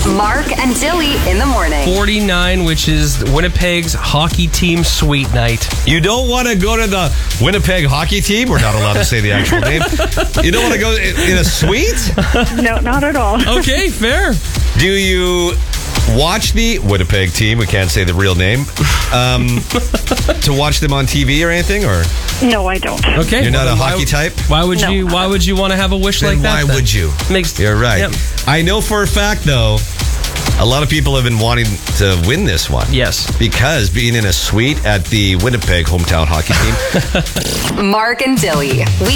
Mark and Dilly in the morning. 49, which is Winnipeg's hockey team suite night. You don't want to go to the Winnipeg hockey team? We're not allowed to say the actual name. You don't want to go in a suite? No, not at all. Okay, fair. Do you watch the Winnipeg team? We can't say the real name. To watch them on TV or anything? Or No, I don't. Okay. you're not Well, a then hockey type? Why would No. you? Why would you want to have a wish Then like that? why would you? Makes You're right. Yep. I know for a fact, though, a lot of people have been wanting to win this one. Yes. Because being in a suite at the Winnipeg hometown hockey team. Mark and Dilly.